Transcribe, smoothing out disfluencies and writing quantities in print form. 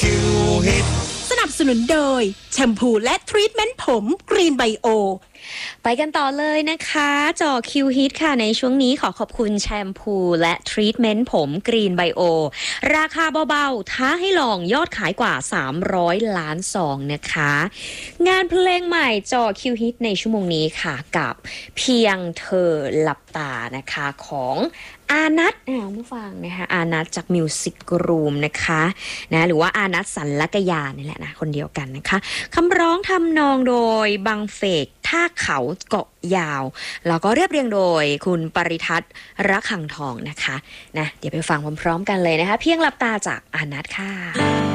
คิวฮิตสนับสนุนโดยแชมพูและทรีทเมนต์ผมกรีนไบโอไปกันต่อเลยนะคะจอคิวฮิตค่ะในช่วงนี้ขอขอบคุณแชมพูและทรีทเมนต์ผมกรีนไบโอราคาเบาๆท้าให้ลองยอดขายกว่า300ล้านซองนะคะงานเพลงใหม่จอคิวฮิตในชั่วโมงนี้ค่ะกับเพียงเธอหลับตานะคะของอานัทผู้ฟังนะคะอานัทจากมิวสิกรูมนะคะนะหรือว่าอานัทสันลักยานี่แหละนะคนเดียวกันนะคะคำร้องทำนองโดยบังเฟกท่าเขาเกาะยาวแล้วก็เรียบเรียงโดยคุณปริทัศน์ระฆังทองนะคะนะเดี๋ยวไปฟังพร้อมๆกันเลยนะคะเพียงหลับตาจากอานัทค่ะ